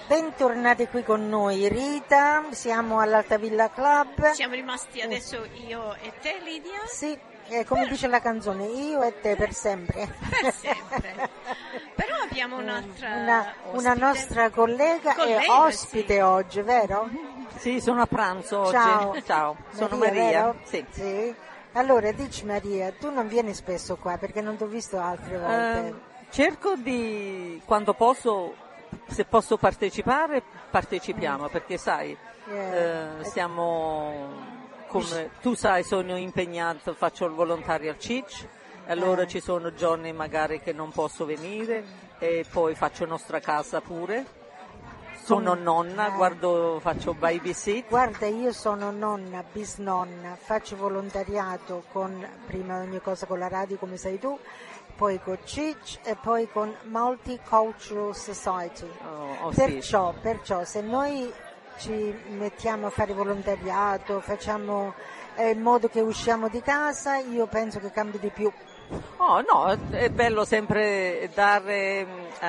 Bentornati qui con noi Rita, siamo all'Altavilla Club. Siamo rimasti adesso io e te, Lidia? Sì, come dice la canzone, io e te per sempre. Per sempre. Però abbiamo una nostra collega e ospite oggi, vero? Sì, sono a pranzo oggi. Ciao, sono Maria. Sì. Allora, dici Maria, tu non vieni spesso qua perché non ti ho visto altre volte. Cerco di, quando posso, se posso partecipare, partecipiamo, perché sai, siamo, come tu sai, sono impegnato, faccio il volontario al CIC, allora ci sono giorni magari che non posso venire e poi faccio nostra casa pure. Sono nonna, faccio babysit. Guarda, io sono nonna, bisnonna, faccio volontariato prima ogni cosa con la radio, come sai tu, poi con CIC e poi con Multicultural Society. Perciò se noi ci mettiamo a fare volontariato, facciamo in modo che usciamo di casa, io penso che cambi di più. Oh no, è bello sempre dare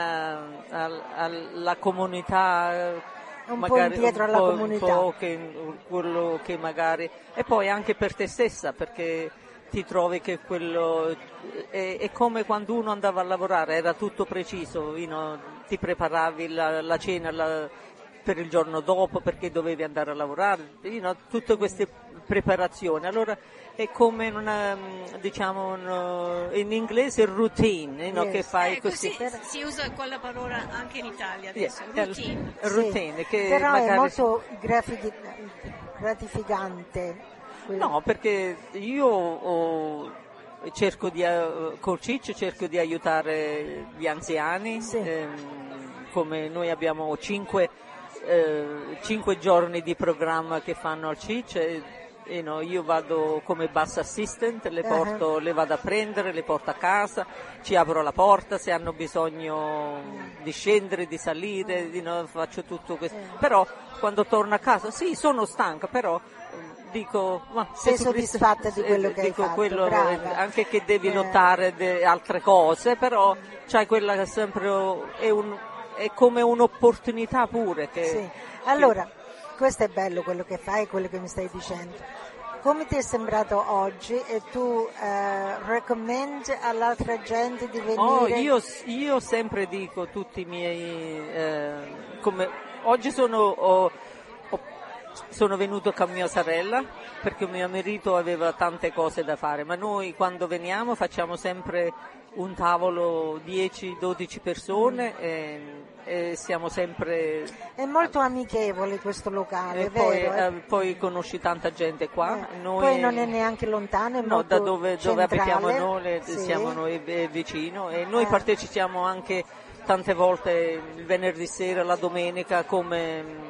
alla comunità un magari po' indietro alla comunità, quello che magari, e poi anche per te stessa, perché ti trovi che quello è come quando uno andava a lavorare, era tutto preciso, ti preparavi la cena per il giorno dopo perché dovevi andare a lavorare, tutte queste preparazioni. Allora è come in inglese routine, che fai così. Si usa quella parola anche in Italia adesso, routine. Routine, che però magari è molto gratificante. No, perché io cerco col CIC cerco di aiutare gli anziani, come noi abbiamo 5 giorni di programma che fanno al CIC. Io vado come bus assistant, le vado a prendere, le porto a casa, ci apro la porta se hanno bisogno di scendere, di salire, faccio tutto questo. Però quando torno a casa, sì, sono stanca, però dico, ma sei soddisfatta di quello che hai fatto, anche che devi lottare altre cose, però c'hai quella che sempre è come un'opportunità pure che. Allora, questo è bello quello che fai, quello che mi stai dicendo. Come ti è sembrato oggi e tu recommendi all'altra gente di venire? Io sempre dico a tutti i miei, come oggi sono venuto con mia sorella perché mio marito aveva tante cose da fare, ma noi quando veniamo facciamo sempre un tavolo 10-12 persone e siamo sempre. È molto amichevole questo locale, vero? Poi conosci tanta gente qua. Poi non è neanche lontano, è molto da dove abitiamo noi, sì. Siamo noi vicino e noi partecipiamo anche tante volte il venerdì sera, la domenica come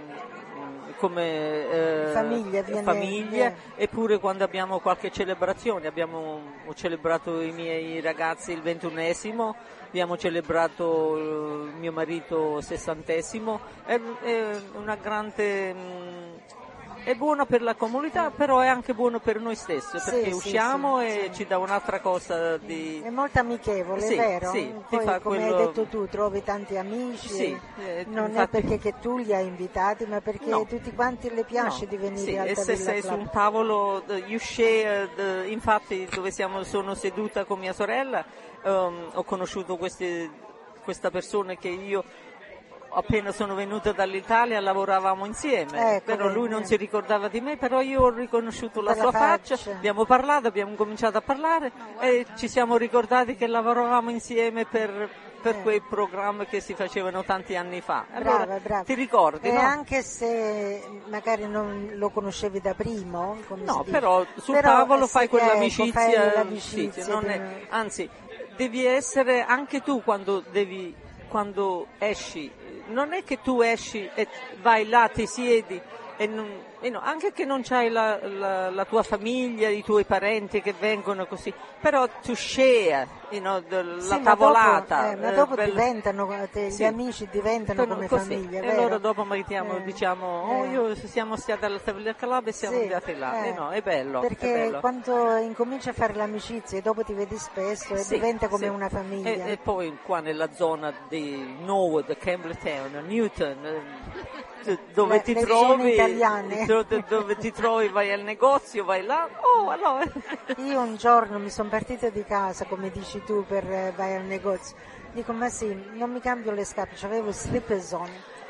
famiglia. Eppure quando abbiamo qualche celebrazione, ho celebrato i miei ragazzi il 21esimo, abbiamo celebrato mio marito 60esimo, è una grande. È buono per la comunità, però è anche buono per noi stessi, perché usciamo e ci dà un'altra cosa di. È molto amichevole, vero? Sì, poi come hai detto tu, trovi tanti amici, non è perché che tu li hai invitati, ma perché tutti quanti le piace di venire al Altavilla e se sei su un tavolo, you share, infatti dove sono seduta con mia sorella, ho conosciuto questa persona che io. Appena sono venuta dall'Italia lavoravamo insieme, però lui non si ricordava di me, però io ho riconosciuto la sua faccia, abbiamo parlato, abbiamo cominciato a parlare e ci siamo ricordati che lavoravamo insieme per quei programmi che si facevano tanti anni fa. Allora, brava. Ti ricordi, no? Anche se magari non lo conoscevi da primo, però sul tavolo fai quell'amicizia, l'amicizia, anzi, devi essere anche tu quando esci. Non è che tu esci e vai là, ti siedi anche che non c'hai la tua famiglia, i tuoi parenti che vengono così, però to share, la tavolata. Ma dopo diventano, gli amici diventano come così. famiglia, E vero? allora dopo diciamo, io siamo stati alla tavola club e siamo andati là. No, è bello. Perché è bello. quando incominci a fare l'amicizia e dopo ti vedi spesso e diventa come una famiglia. E poi qua nella zona di Norwood, Campbelltown, Newton, dove ti trovi, dove ti trovi, vai al negozio, vai là, allora. Io un giorno mi sono partita di casa, come dici tu, per vai al negozio. Dico, ma sì, non mi cambio le scarpe, c'avevo slippers on.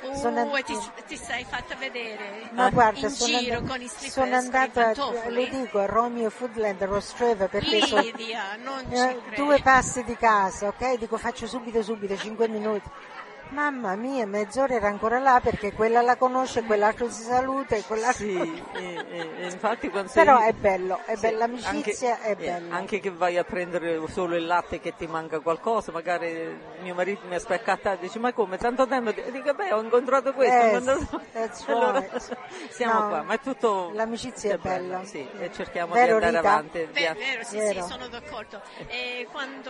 Ti sei fatta vedere ma guarda, in giro con i slippers, sono andata, lo dico, a Romeo Foodland, a Rostreva, perché Lidia, non ci credo. 2 passi di casa, ok? Dico, faccio subito, 5 minuti. Mamma mia, mezz'ora era ancora là perché quella la conosce, quell'altro si saluta e quell'altro... Sì, infatti quando però è bello, l'amicizia è bella. Anche che vai a prendere solo il latte che ti manca qualcosa, magari mio marito mi aspetta e dice, ma come, tanto tempo? Dico, ho incontrato questo. Allora, siamo qua, ma è tutto... L'amicizia è bella. Sì, e cerchiamo vero, di andare Rita? avanti. Vero, sì, sono d'accordo. E quando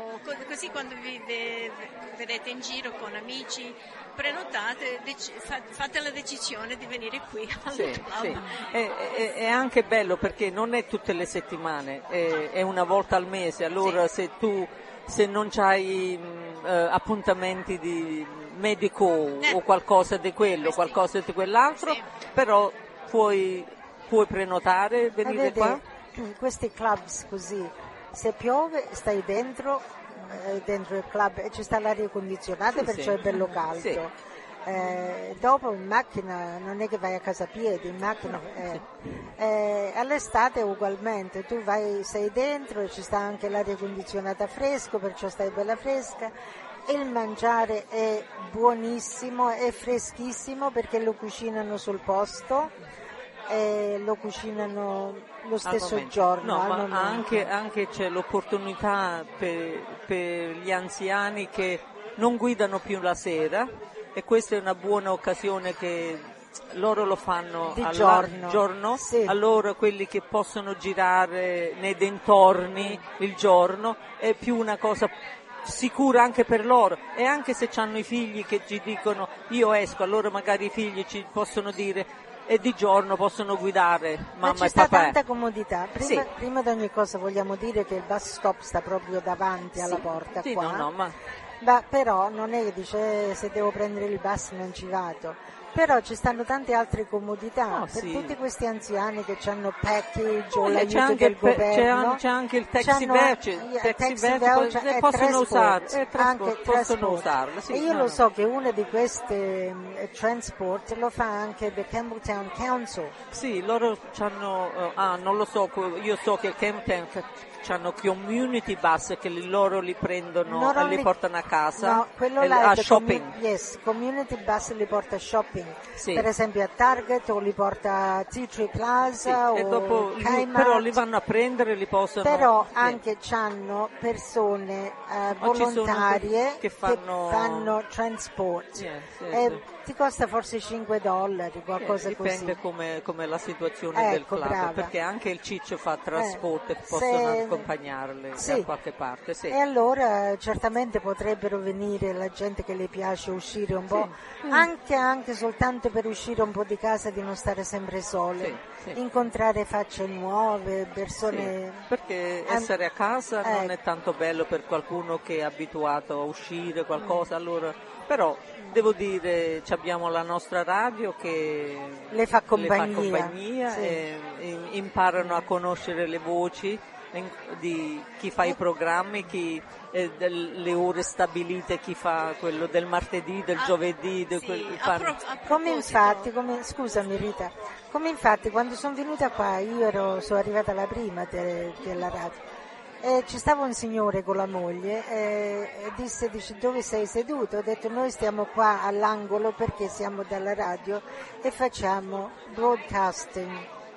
vi vedete in giro con amici, prenotate, fate la decisione di venire qui al club. Sì. È anche bello perché non è tutte le settimane, è una volta al mese, allora se non c'hai appuntamenti di medico o qualcosa di quello, qualcosa di quell'altro, però puoi prenotare, venire qua. Questi clubs così, se piove stai dentro il club e ci sta l'aria condizionata, perciò è bello caldo. Sì. Dopo in macchina non è che vai a casa a piedi, in macchina all'estate ugualmente, tu sei dentro e ci sta anche l'aria condizionata fresco, perciò stai bella fresca. Il mangiare è buonissimo, è freschissimo perché lo cucinano sul posto e lo cucinano lo stesso giorno. No, ma anche c'è l'opportunità per gli anziani che non guidano più la sera, e questa è una buona occasione che loro lo fanno di giorno. Sì. Allora quelli che possono girare nei dintorni il giorno è più una cosa sicura anche per loro, e anche se hanno i figli che ci dicono io esco, allora magari i figli ci possono dire e di giorno possono guidare mamma e papà. Ma ci sta tanta comodità. Prima di ogni cosa vogliamo dire che il bus stop sta proprio davanti alla porta qua. Però non è che dice se devo prendere il bus non ci vado. Però ci stanno tante altre comodità per tutti questi anziani che hanno package o l'aiuto del governo. C'è anche il taxi voucher, possono usarlo. Sì, e io lo so che una di queste transport lo fa anche the Campbelltown Council. Sì, loro hanno, non lo so, io so che il Campbelltown hanno community bus che loro li prendono e li portano a casa, no, quello là a shopping. Community bus li porta a shopping. Sì. Per esempio a Target o li porta a Tea Tree Plaza o e dopo però li vanno a prendere e li possono. Però anche c'hanno persone volontarie che fanno transport. Ti costa forse $5, qualcosa così. Dipende come la situazione del club, brava. Perché anche il ciccio fa trasporto e possono accompagnarle da qualche parte. Sì. E allora certamente potrebbero venire la gente che le piace uscire un po', anche soltanto per uscire un po' di casa, di non stare sempre sole, incontrare facce nuove, persone. Perché essere a casa non è tanto bello per qualcuno che è abituato a uscire qualcosa, allora però devo dire abbiamo la nostra radio che le fa compagnia e imparano a conoscere le voci di chi fa i programmi, le ore stabilite, chi fa quello del martedì, del giovedì, scusami Rita, come infatti quando sono venuta qua io sono arrivata la prima della radio. Ci stava un signore con la moglie e dice dove sei seduto? Ho detto noi stiamo qua all'angolo perché siamo dalla radio e facciamo broadcasting,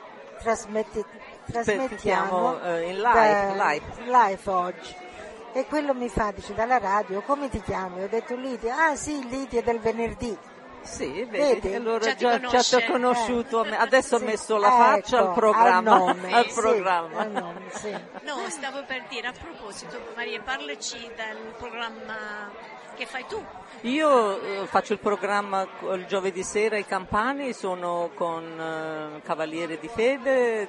trasmettiamo in live oggi. E quello mi fa, dice, dalla radio, come ti chiami? Ho detto Lidia. Ah sì, Lidia del venerdì. Sì, Vedi? allora Già ti ci ha conosciuto, adesso Sì, ha messo la faccia ecco, al programma. al nome, al sì, programma. al nome, sì. No, stavo per dire, a proposito, Maria, parlaci del programma che fai tu. Io faccio il programma il giovedì sera ai Campani, sono con Cavaliere di Fede,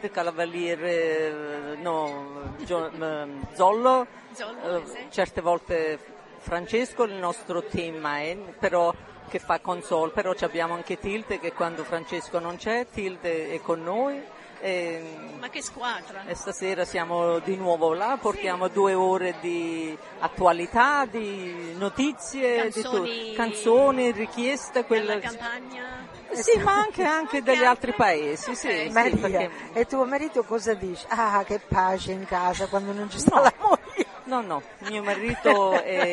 Zollo, Zollo, sì. certe volte Francesco, il nostro team però che fa console, però abbiamo anche Tilde che quando Francesco non c'è, Tilde è con noi. Ma che squadra! E stasera siamo di nuovo là, portiamo 2 ore di attualità, di notizie, canzoni, richieste. Della campagna? Sì, ma anche degli altri paesi. Okay. Sì, Maria, perché... e tuo marito cosa dice? Ah, che pace in casa quando non ci sta la moglie. No, mio marito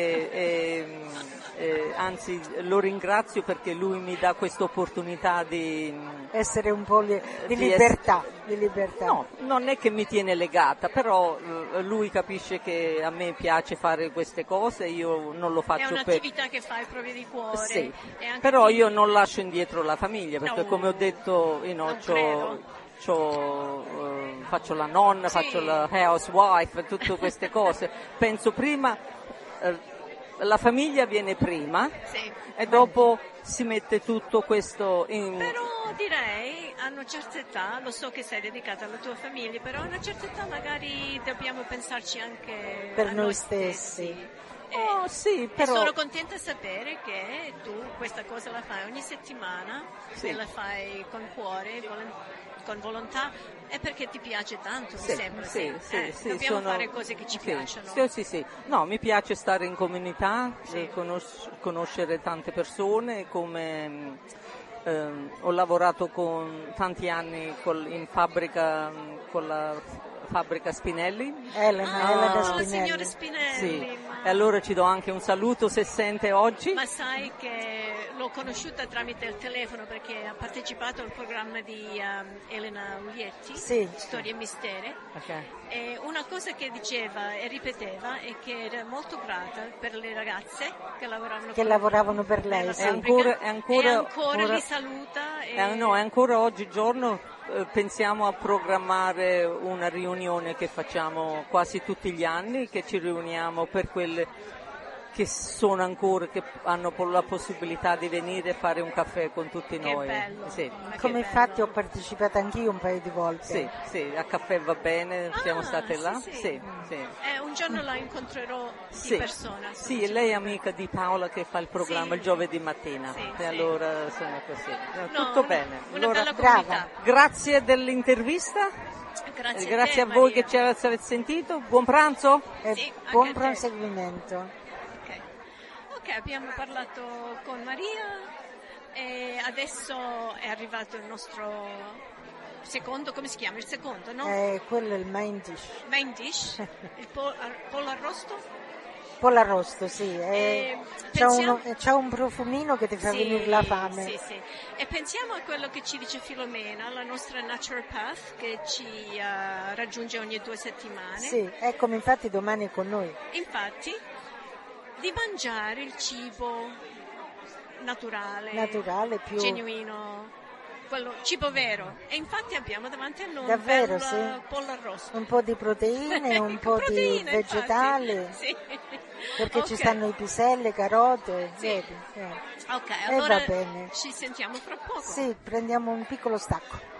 anzi lo ringrazio perché lui mi dà questa opportunità di essere un po' di libertà. No, non è che mi tiene legata, però lui capisce che a me piace fare queste cose, io non lo faccio per... È un'attività che fai proprio di cuore. Sì, e anche però io non lascio indietro la famiglia, perché No, come ho detto, faccio la nonna, Sì. faccio la housewife, tutte queste cose. Penso prima, la famiglia viene prima Sì. e dopo si mette tutto questo in... Però direi, a una certa età, lo so che sei dedicata alla tua famiglia, però a una certa età magari dobbiamo pensarci anche Per a noi noi stessi. Oh, sì, però... E sono contenta di sapere che tu questa cosa la fai ogni settimana, Sì. e la fai con cuore, con volontà, e perché ti piace tanto, mi sembra. Sì, dobbiamo fare cose che ci piacciono. Sì. No, mi piace stare in comunità, Sì. conoscere tante persone, come ho lavorato con tanti anni in fabbrica con la fabbrica Spinelli. Elena Spinelli. Signore Spinelli. Sì, Ma... e allora ci do anche un saluto se sente oggi. Ma sai che l'ho conosciuta tramite il telefono perché ha partecipato al programma di Elena Uglietti, Sì. Storie e Misteri. Okay. E una cosa che diceva e ripeteva è che era molto grata per le ragazze che lavoravano per lei. la Sì. fabbrica, E ancora li saluta. E ancora oggigiorno pensiamo a programmare una riunione che facciamo quasi tutti gli anni, che ci riuniamo per quelle che sono ancora, che hanno la possibilità di venire a fare un caffè con tutti noi. Bello. Sì. Come infatti ho partecipato anch'io un paio di volte. Sì, a caffè va bene, siamo state là. Sì. Un giorno la incontrerò di persona. Sì, e lei è amica di Paola che fa il programma il giovedì mattina. E allora sono così. Tutto bene. Una allora, bella comunità. Grazie dell'intervista. Grazie a voi Maria. che ci avete sentito. Buon pranzo. E Sì, buon anche a te. proseguimento. Ok, abbiamo parlato con Maria e adesso è arrivato il nostro secondo, come si chiama? Il secondo, no? Quello è il main dish. Main dish, il pollo arrosto. Pollo arrosto, sì. C'ha un profumino che ti fa venire la fame. Sì. E pensiamo a quello che ci dice Filomena, la nostra naturopath che ci raggiunge ogni 2 settimane. Sì, eccomi, infatti domani è con noi. Infatti, di mangiare il cibo naturale, più genuino, quello cibo vero. E infatti abbiamo davanti a noi davvero, un sì. pollo arrosto. Un po' di proteine, un po' di vegetali, sì. perché ci stanno i piselli, carote, vedi? Ok, allora va bene. ci sentiamo fra poco. Sì, prendiamo un piccolo stacco.